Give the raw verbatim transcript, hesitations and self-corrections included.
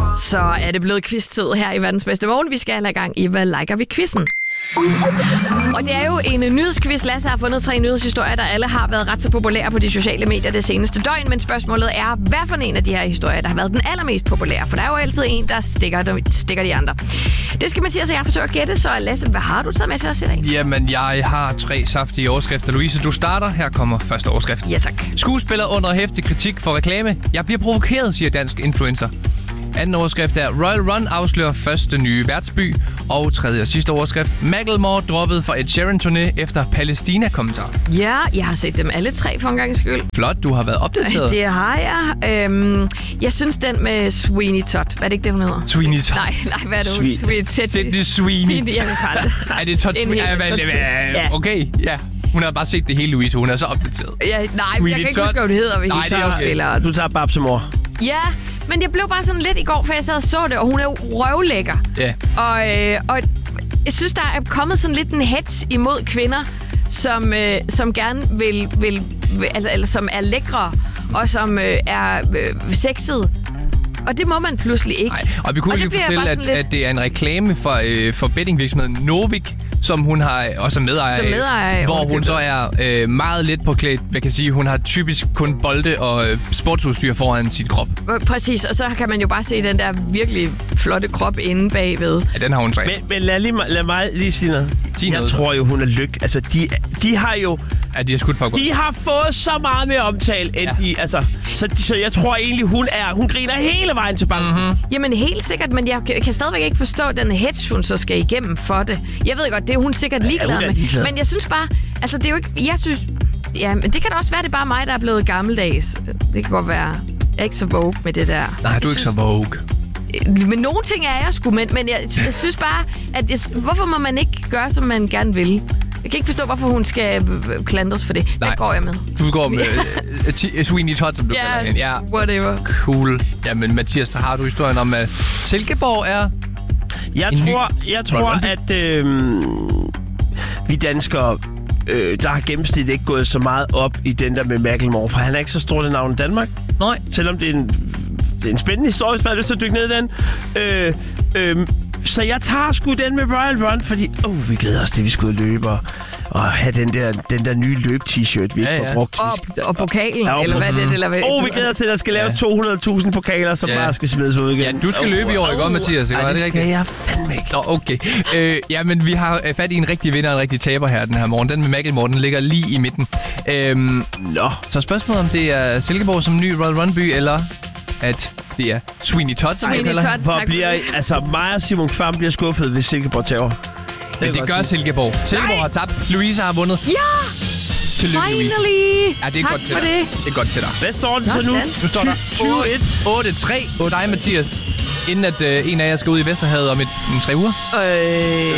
Så er det blevet quiz-tid her i Verdens Bedste Morgen. Vi skal have gang i, hvad liker vi quizzen? Og det er jo en nyhedsquiz. Lasse har fundet tre nyhedshistorier, der alle har været ret så populære på de sociale medier det seneste døgn. Men spørgsmålet er, hvad for en af de her historier, der har været den allermest populære? For der er jo altid en, der stikker de, stikker de andre. Det skal Mathias og jeg forsøge at gætte. Så Lasse, hvad har du taget med til os i dag? Jamen, jeg har tre saftige overskrifter. Louise, du starter. Her kommer første overskrift. Ja, tak. Skuespiller under heftig kritik for reklame. Jeg bliver provokeret, siger dansk influencer. Anden overskrift er, Royal Run afslører første nye værtsby. Og tredje og sidste overskrift, Macklemore droppet fra et Sharon-turné efter Palæstina-kommentar. Ja, jeg har set dem alle tre for en gang skyld. Flot, du har været opdateret. Det har jeg. Øhm, jeg synes, den med Sweeney Todd. Hvad er det ikke, det hun hedder? Sweeney Todd. Nej, nej, hvad er det? Swe- Sweet. Sidney Sweeney. Sidney, jeg vil kalde det. Er det Todd Sweeney? Okay, ja. Hun har bare set det hele, Louise. Hun er så opdateret. Ja, nej, Sweeney jeg kan ikke Todd. huske, hvad det hedder. Nej, det er okay. Du tager Babsemor. Ja, men jeg blev bare sådan lidt i går, for jeg sad og så det, og hun er jo røvlækker. Ja. Og, øh, og jeg synes, der er kommet sådan lidt en hetz imod kvinder, som, øh, som gerne vil, vil, vil altså, eller som er lækre, og som øh, er øh, sexede. Og det må man pludselig ikke. Nej, og vi kunne og lige fortælle, at, lidt... at det er en reklame for, øh, for bettingvirksomheden Novik, som hun har også medejer af, medejer, hvor hun, hun så er øh, meget let påklædt. Hvad kan jeg sige? Hun har typisk kun bolde og øh, sportsudstyr foran sin krop. Præcis, og så kan man jo bare se den der virkelig flotte krop inde bagved. Ja, den har hun trænet. Men, men lad, lige, lad mig lige sige noget. Jeg noget, tror jo, hun er lykkelig. Altså, de, de har jo... Ja, de har skudt på godt. De har fået så meget mere omtale, end ja. de... Altså, så, så jeg tror egentlig, hun er... Hun griner hele vejen til banken. Mm-hmm. Jamen, helt sikkert, men jeg kan stadigvæk ikke forstå den hetz, hun så skal igennem for det. Jeg ved godt, det er hun sikkert ligeglad ja, med. Ligeglad. Men jeg synes bare... Altså, det er jo ikke... Jeg synes... Ja, men det kan da også være, det er bare mig, der er blevet gammeldags. Det kan godt være... Jeg er ikke så vogue med det der. Nej, du er ikke så vogue. Men nogle ting er jeg sgu, men, men jeg, jeg synes bare, at jeg, hvorfor må man ikke gøre, som man gerne vil? Jeg kan ikke forstå, hvorfor hun skal klandres for det. Nej. Der går jeg med. Du går med uh, Sweeney Todd, som du yeah, kalder hende. Ja, whatever. Cool. Jamen, Mathias, så har du historien om, at Silkeborg er... Jeg tror, ny... jeg tror at øh, vi danskere, øh, der har gennemsnitligt ikke gået så meget op i den der med Macklemore, for han er ikke så stort et navn i Danmark. Nej. Selvom det er en, det er en spændende historie, hvis man har lyst til at dykke ned i den. Øh, øh, Så jeg tager sgu den med Royal Run, fordi oh, vi glæder os til, vi skulle løbe og, og have den der, den der nye løb-t-shirt, vi ja, ikke har brugt. Og, og pokalen, ja, eller hvad det er. Eller hvad? Åh, oh, vi glæder os til, at der skal laves ja. to hundrede tusind pokaler, som ja. bare skal smides ud igen. Ja, du skal oh, løbe i år, ikke oh, Mathias? Ej, det, det skal jeg fandme ikke. Nå, okay. Øh, ja, men vi har fat i en rigtig vinder og en rigtig taber her den her morgen. Den med Macklemore, den ligger lige i midten. Øhm, Nå. Så spørgsmålet om det er Silkeborg som ny Royal Run-by, eller at det er Sweeney Todd. Sweeney Todd, for bliver, altså mig og Simon Kvam bliver skuffet, hvis Silkeborg tager. Men det gør Silkeborg. Silkeborg Nej. har tabt. Louise har vundet. Ja! Tillykke, Finally! Louise. Ja, det er tak godt til for dig. det. Det er godt til dig. Hvad står den så nu? Nu står der tyve et. otte tre på dig, Mathias. Inden at øh, en af jer skal ud i Vesterhavet om et, en tre uger. Øh,